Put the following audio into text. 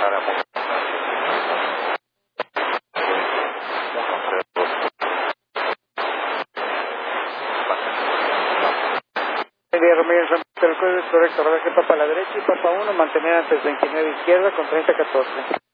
Ramírez, el código es correcto, rodaje papa a la derecha y papa 1, mantener antes 29 izquierda con 30-14.